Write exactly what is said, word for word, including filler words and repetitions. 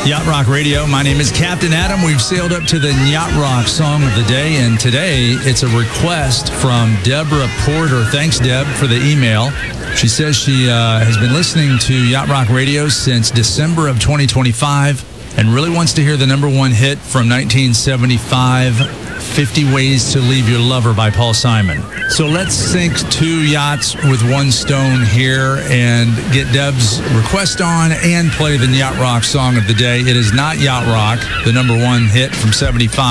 Yacht Rock Radio. My name is Captain Adam. We've sailed up to the Yacht Rock Song of the Day, and today it's a request from Deborah Porter. Thanks, Deb, for the email. She says she uh, has been listening to Yacht Rock Radio since December of twenty twenty-five and really wants to hear the number one hit from nineteen seventy-five, fifty Ways to Leave Your Lover by Paul Simon. So let's sink two yachts with one stone here and get Deb's request on and play the Yacht Rock Song of the Day. It is not Yacht Rock, the number one hit from seventy-five.